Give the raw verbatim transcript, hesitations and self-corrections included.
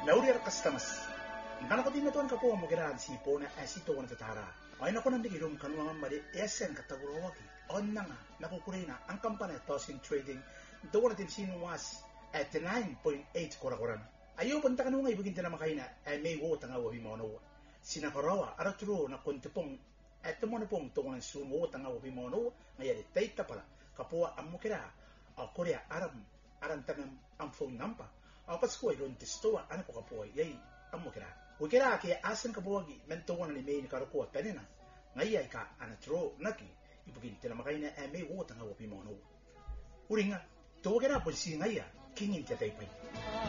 Naurier customers. Ngana ko din na tuan kapo mo giraan si po na asito wana tatara. Ay na ko nang digirum kanuang mari esen katagurowagi. On na nga nakukuri na ang kampanya Tosin Trading doon natin sinuwas at nine point eight korakoran. Ayaw punta ka nung ibigin na makaina ay may wo tanga wabi mo no. Sinakarawa araturo na kuntipong at mo na pong tungan sumo tanga wabi mo no ngayari tayta pala kapua ang mukira o Korea aram aram tanam ang phone number. Ang pasko ay ron testoa ano ko kapuay yay ang mukira. Wikira kaya asan kabuwagi mentuan ni may ni karukuha tanina. Ngayay ka anatro naki ibigin na makaina ay may wo tanga wabi mo no. Uri nga, tuwa ka na po si ngaya, kingin ka tayo pa.